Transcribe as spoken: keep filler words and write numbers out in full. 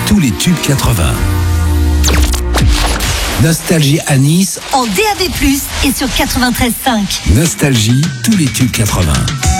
tous les tubes quatre-vingts. Nostalgie à Nice en D A B plus, et sur quatre-vingt-treize virgule cinq. Nostalgie, tous les tubes quatre-vingts.